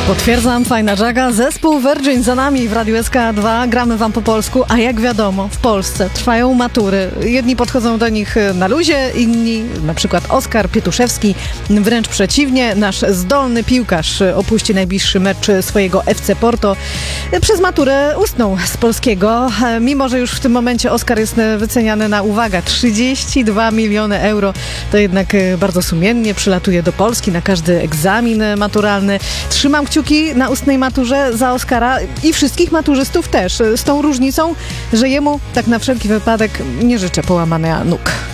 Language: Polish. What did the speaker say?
Potwierdzam, fajna żaga. Zespół Virgin za nami w Radiu SK2. Gramy wam po polsku, a jak wiadomo, w Polsce trwają matury. Jedni podchodzą do nich na luzie, inni, na przykład Oskar Pietuszewski, wręcz przeciwnie. Nasz zdolny piłkarz opuści najbliższy mecz swojego FC Porto. Przez maturę ustną z polskiego, mimo że już w tym momencie Oskar jest wyceniany na, uwaga, 32 miliony euro. To jednak bardzo sumiennie przylatuje do Polski na każdy egzamin maturalny. Trzymam kciuki na ustnej maturze za Oskara i wszystkich maturzystów też. Z tą różnicą, że jemu tak na wszelki wypadek nie życzę połamania nóg.